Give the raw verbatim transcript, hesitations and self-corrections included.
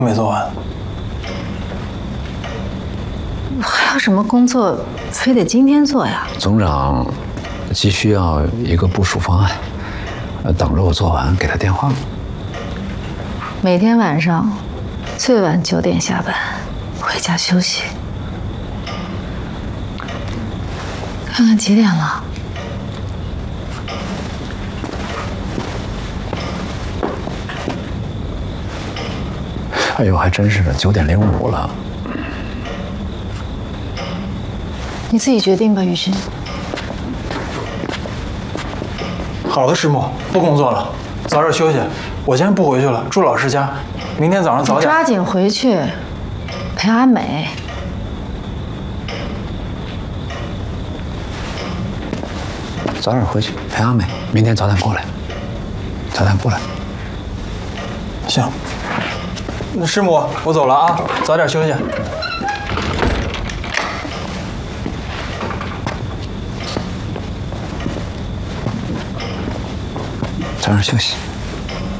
没做完。 还有什么工作非得今天做呀？ 总长急需要一个部署方案，呃，等着我做完给他电话。 每天晚上最晚九点下班，回家休息。看看几点了？ 哎呦，还真是的，九点零五了。 你自己决定吧，雨欣。 好的，师母，不工作了，早点休息。我先不回去了，住老师家。明天早上早点。 抓紧回去陪阿美。 早点回去陪阿美，明天早点过来。早点过来。 行。那师母，我走了啊，早点休息。 早点休息。